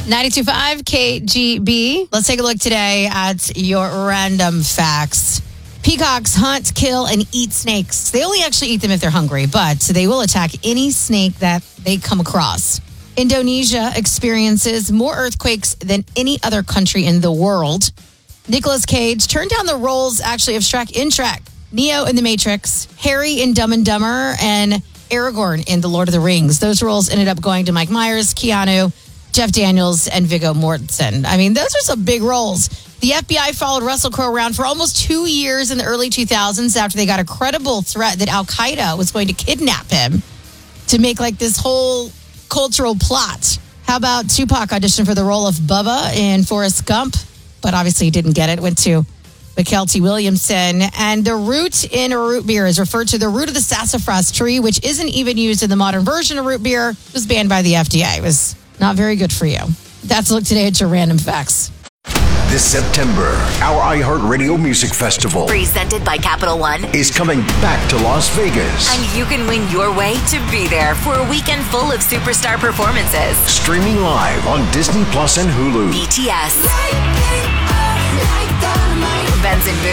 92.5 KGB. Let's take a look today at your random facts. Peacocks hunt, kill, and eat snakes. They only actually eat them if they're hungry, but they will attack any snake that they come across. Indonesia experiences more earthquakes than any other country in the world. Nicolas Cage turned down the roles actually of Shrek in Shrek, Neo in The Matrix, Harry in Dumb and Dumber, and Aragorn in The Lord of the Rings. Those roles ended up going to Mike Myers, Keanu, Jeff Daniels, and Viggo Mortensen. I mean, those are some big roles. The FBI followed Russell Crowe around for almost 2 years in the early 2000s after they got a credible threat that Al Qaeda was going to kidnap him to make like this whole cultural plot. How about Tupac auditioned for the role of Bubba in Forrest Gump, but obviously he didn't get it. Went to McKelty Williamson. And the root in a root beer is referred to the root of the sassafras tree, which isn't even used in the modern version of root beer. It was banned by the FDA. It was not very good for you. That's a look today at your random facts. This September, our iHeartRadio Music Festival, presented by Capital One, is coming back to Las Vegas. And you can win your way to be there for a weekend full of superstar performances. Streaming live on Disney Plus and Hulu. BTS, Benz and Boo.